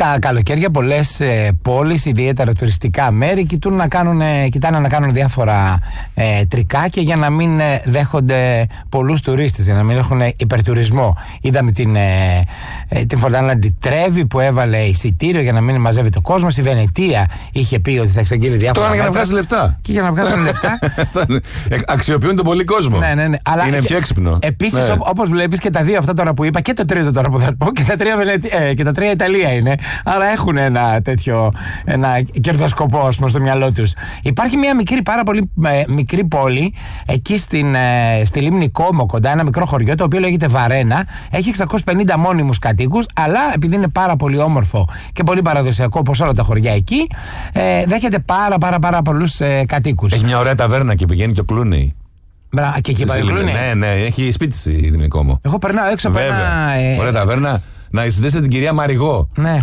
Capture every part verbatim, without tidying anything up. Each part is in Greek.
Τα καλοκαίρια πολλές ε, πόλεις, ιδιαίτερα τουριστικά μέρη, κοιτούν να κάνουν, ε, κοιτάνε να κάνουν διάφορα ε, τρικάκια για να μην ε, δέχονται πολλούς τουρίστες, για να μην έχουν υπερτουρισμό. Είδαμε την, ε, ε, την Φορτάνα τη Τρέβη που έβαλε εισιτήριο για να μην μαζεύει το κόσμο. Η Βενετία είχε πει ότι θα εξαγγείλει διάφορα. Τώρα για να βγάζει λεφτά. Και για να βγάζουν λεφτά. Αξιοποιούν τον πολύ κόσμο. Ναι, ναι, ναι. Αλλά είναι πιο έξυπνο. Επίσης, ναι. όπως βλέπεις και τα δύο αυτά τώρα που είπα, και το τρίτο τώρα που θα πω, και τα τρία, Βενετι... ε, και τα τρία Ιταλία είναι. Άρα έχουν ένα τέτοιο ένα κερδοσκοπό, ας πούμε, στο μυαλό τους. Υπάρχει μια μικρή, πάρα πολύ ε, μικρή πόλη εκεί στην, ε, στη λίμνη Κόμο, κοντά, ένα μικρό χωριό το οποίο λέγεται Βαρένα. Έχει εξακόσιους πενήντα μόνιμους κατοίκους, αλλά επειδή είναι πάρα πολύ όμορφο και πολύ παραδοσιακό όπως όλα τα χωριά εκεί, ε, δέχεται πάρα πάρα πάρα πολλούς ε, κατοίκους. Έχει μια ωραία ταβέρνα και πηγαίνει και ο Κλούνεϊ. Μπρα, και εκεί πάει ο Κλούνεϊ. Ναι, ναι, έχει σπίτι στη λίμνη Κόμο. Εγώ περνάω έξω από ένα. Ε, ωραία ταβέρνα. Να συνδέσετε την κυρία Μαριγό. Ναι.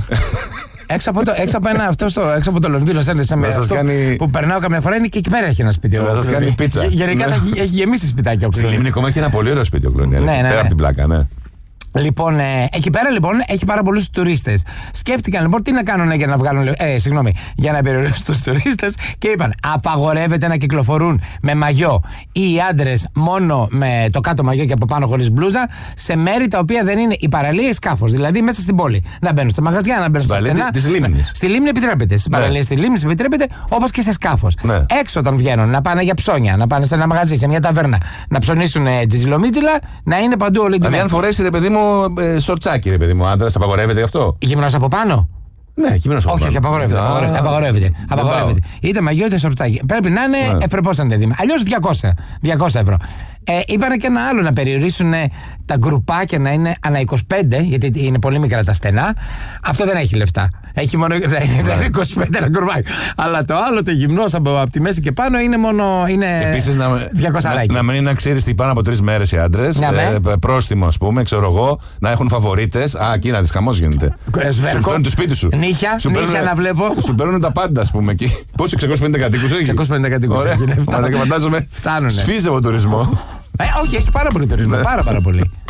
Έξω από, το, έξω από ένα αυτό στο, έξω από το Λονδίνο, σαν με αυτό κάνει... που περνάω καμιά φορά, είναι και εκεί πέρα έχει ένα σπίτι. Να σας κάνει πίτσα. Γενικά ναι. έχει, έχει γεμίσει σπιτάκια ο Κλούνεϊ. Στη λίμνη Κόμο έχει ένα πολύ ωραίο σπίτι ο Κλούνεϊ. Ναι, ναι, πέρα ναι. από την πλάκα, ναι. Λοιπόν, ε, εκεί πέρα λοιπόν έχει πάρα πολλούς τουρίστες. Σκέφτηκαν λοιπόν τι να κάνουν για να βγάλουν. Ε, συγγνώμη, για να περιορίσουν τους τουρίστες και είπαν: απαγορεύεται να κυκλοφορούν με μαγιό ή οι άντρες μόνο με το κάτω μαγιό και από πάνω χωρίς μπλούζα σε μέρη τα οποία δεν είναι η παραλία ή σκάφος. Δηλαδή μέσα στην πόλη. Να μπαίνουν στα μαγαζιά, να μπαίνουν στα στενά. Της λίμνης. Στη λίμνη επιτρέπεται. Στις ναι. παραλίες στη λίμνη επιτρέπεται, όπως και σε σκάφος. Ναι. Έξω όταν βγαίνουν να πάνε για ψώνια, να πάνε σε ένα μαγαζί, σε μια ταβέρνα, να ψωνίσουν τζιτζιλομίτζιλα, να είναι παντού όλοι. Δηλαδή, αν φορέσει ρε παιδί μου. Ε, σορτσάκι, ρε παιδί μου, άντρας, απαγορεύεται αυτό. Γυμνός από πάνω. Ναι, γυμνός από όχι, πάνω. Όχι, απαγορεύεται. Ah, απαγορεύεται. απαγορεύεται. απαγορεύεται. Είτε μαγιό είτε σορτσάκι. Πρέπει να είναι yeah. ευπρεπώς αντέδημα. Αλλιώς διακόσια ευρώ. Ε, είπανε και ένα άλλο, να περιορίσουν τα γκρουπάκια να είναι ανά είκοσι πέντε, γιατί είναι πολύ μικρά τα στενά. Αυτό δεν έχει λεφτά. Έχει μόνο να είναι yeah. είκοσι πέντε ένα γκρουπάκι. Αλλά το άλλο, το γυμνός από, από τη μέση και πάνω, είναι μόνο είναι επίσης, διακόσια. Να, να μην να ξέρεις τι πάνω από τρεις μέρες οι άντρες. Ε, πρόστιμο, ας πούμε, ξέρω εγώ, να έχουν φαβορίτες. Α, εκεί να δεις, χαμός γίνεται. Σου παίρνουν το σπίτι σου. Νύχια, σου νύχια παίρνουν, να βλέπω. Σου παίρνουν τα πάντα, ας πούμε. Πόσοι εξακόσιους πενήντα κατοίκους έχει. εξακόσιους πενήντα κατοίκους έχει. Φαντάζομαι. Σφίζει από τουρισμό. Ε, όχι, έχει πάρα πολύ τουρισμό. Πάρα πάρα πολύ.